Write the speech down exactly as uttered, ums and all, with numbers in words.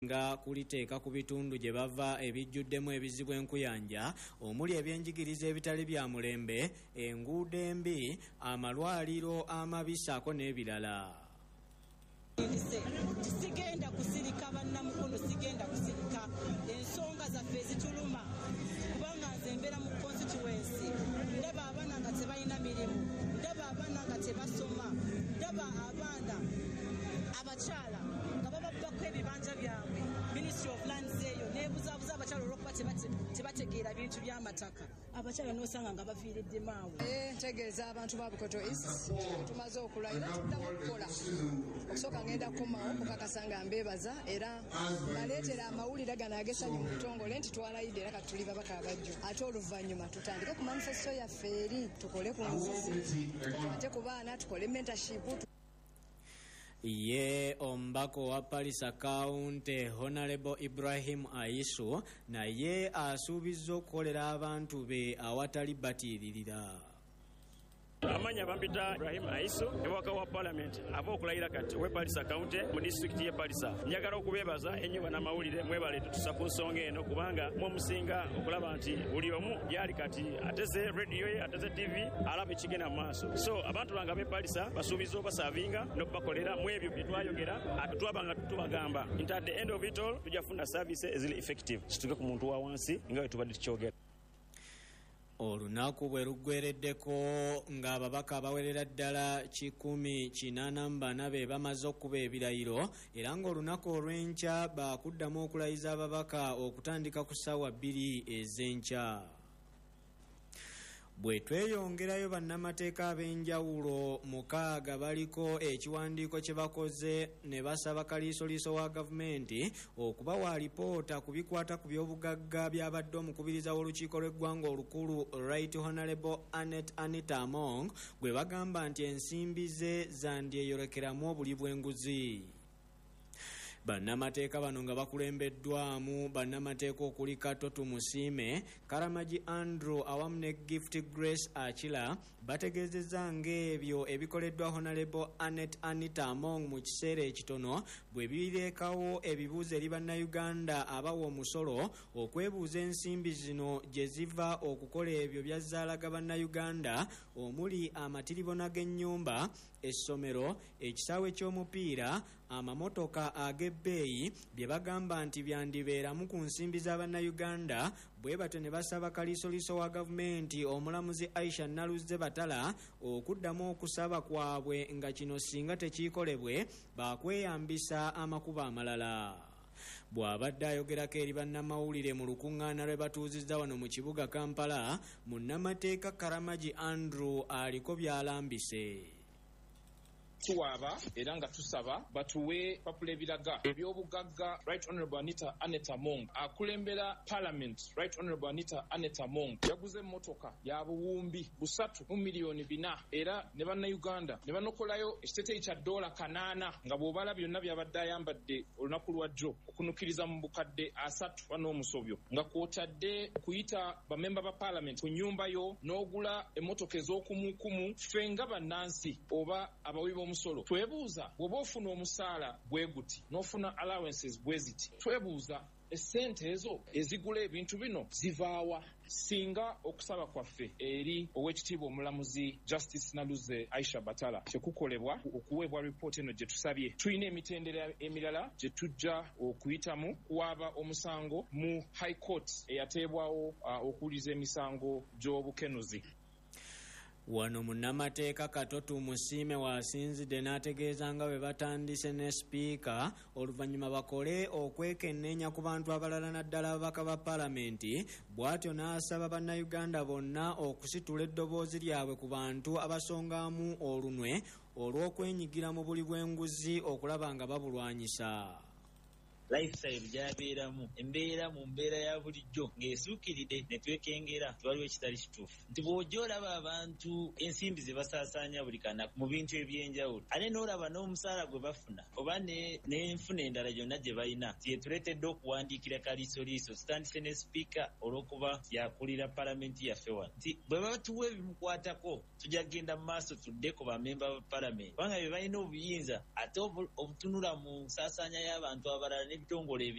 nga kuliteeka ku bitundu gye bava ebijjuddemu ebizibu enkuyanja omuli ebyenjigiriza ebitali bya mulembe, enguudo embi, amalwaliro amabisaako n'ebirala. Sigenda kusirika bannamukono, sigenda kusirika ensonga zaffe zituluma kubanga nze mbeera mu constituency, ndaba abaana nga tebalina mirimu, ndaba abaana nga tebasoma, ndaba abaana abakyala nga bababbako ebibanja byabwe. Ministry of Lands eyo neebuzaabuza abakyala olw'okuba tebategeera bintu by'amataka, abakyala n'osanga nga baviiriddemu awo. Ntegeeza abantu ba Bukoto East tumaze okulayira tuddamu okukola. Okusooka ngenda kukomawo kukakasa nga mbeebaza era naleetera amawulire gano ag'essanyu mu butongole nti twalayidde era kati tuli babaka abajjo. Ate oluvannyuma tutandike ku manifesito yaffe eri, tukole ku nzizi, ate ku baana tukole mentorship. Ye omubaka wa Palisa County Honorable Ibrahim Aisu naye asuubizza okukolera abantu be awatali batiiririra. Amanya bampita Ibrahim Aisu ewaka wa Parliament ava okulayira kati we Palisa County mu district ye Palisa. Njagala okubeebaza ennyo bannamawulire mwebale tutusa ku nsonga eno kubanga mwe musinga okulaba nti buli omu yali kati ateze radio ye ateze T V alaba ekigenda mu maaso. So abantu bange be Palisa basuubiza obasaavinga n'okubakolera mu ebyo bye twayogera ate twabanga tubagamba nti at the end of it all tujafuna service ezili effective situke ku muntu wa wansi nga bwe tubadde tukyogera. Olunaku bwe luggwereddeko ng'ababaka abawerera ddala kikumi kinaana mu bana be bamaze okuba ebirayiro era ng'olunaku olw'enkya baakuddamu okulayiza ababaka okutandika ku ssaawa bbiri ez'enkya. Bwe tweyongerayo bannamateeka ab'enjawulo mukaaga baliko ekiwandiiko kye bakoze ne basaba kaliisoliiso wa gavumenti okubawa alipoota ku bikwata ku by'obugagga byabadde omukubiriza w'olukiiko lw'eggwanga olukulu Right Honorable Annette Anita Among gwe bagamba nti ensimbi ze zandyeyolekeramu obuli bw'enguzi. Bannamateeka bano nga bakulembeddwamu bannamateeka okuli Katoto Musiime, Karamagi Andrew awamu ne Gift Grace Akila bategeezezza ng'ebyo ebikoleddwa Honorable Annette Anita Among mu kiseera ekitono bwe bireekawo ebibuuzo eri bannayuganda abawa omusolo okwebuuza ensimbi zino gye ziva okukola ebyo byazaalaga bannayuganda omuli amatiribona g'ennyumba, essomero, ekisaawe ky'omupiira, amamotoka ag'ebbeeyi bye bagamba nti byandibeeramu ku nsimbi z'abannayuganda. Bwe batyo ne basaba kaliisoliiso wa gavumenti omulamuzi Aisha Naluzze Batala okuddamu okusaba kwabwe nga kino singa tekiikolebwe baakweyambisa amakubo amalala. Bw'abadde ayogerako eri bannamawulire mu lukuŋŋaana lwe batuuzizza wano mu kibuga Kampala, munnamateeka Karamagi Andrew aliko by'alambise. Tuwaba era nga tusaba batuwe papula ebiraga ebyobugagga Right Honorable Anita Aneta Among akulembera Parliament. Right Honorable Anita Aneta Among yaguze emmotoka ya buwumbi busatu mu miliyoni bina era ne bannayuganda ne banokolayo ekiteeteeyi kya ddoola kanaana nga bw'obala byonna byabadde ayambadde olunaku lwajjo okunukiriza mu bukadde asatu n'omusobyo nga kwotadde okuyita bamemba ba Parliament ku nnyumba yo n'ogula emmotoka ez'okumukumu. Ffe nga bannansi oba abawi musolo twebuuza bw'oba ofuna omusaala bwe guti n'ofuna allowances bwe ziti, twebuuza essente ezo ezigula ebintu bino zivaawa? Singa okusaba kwaffe eri ow'ekitiibwa omulamuzi Justice Naluzze Aisha Batala kyekukolebwa okuweebwa ripooti eno gye tusabye, tulina emitendera emirala gye tujja okuyitamu kuwaaba omusango mu High Court eyateebwawo uh, okuwuliza emisango gy'obukenuzi. Wano munnamateeka Katoto Musiime waasinzidde n'ategeeza nga bwe batandise ne sipiika oluvannyuma bakole okwekenneenya ku bantu abalala naddala ababaka ba Paalamenti. Bw'atyo n'asaba bannayuganda bonna okusitula eddoboozi lyabwe ku bantu abasongamu olunwe olw'okwenyigira mu buli bw'enguzi okulaba nga babulwanyisa. Lifestyle gyabeeramu embeera mu mbeera ya bulijjo ng'esuukiridde ne twekengera twaliwo ekitali kituufu nti bw'ojja olaba abantu ensimbi ze basaasaanya buli kanaku mu bintu eby'enjawulo ate n'olaba n'omusaala gwe bafuna oba n'enfuna endala gyonna gye balina yetuleetedde okuwandiikira kaliisoliiso tutandise ne sipiika olw'okuba yakulira Paalamenti yaffe wano nti bwe batuwa ebimukwatako tujja kgenda mu maaso tudde ku bamemba ba Paalamenti kubanga bye balina obuyinza ate obutunula mu nsaasaanya y'abantu abalala ebitongole